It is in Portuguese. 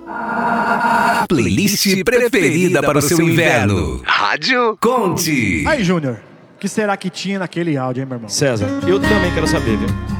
Playlist preferida para o seu inverno. Rádio Conte. Aí, Júnior, o que será que tinha naquele áudio, hein, meu irmão? César, eu também quero saber, viu?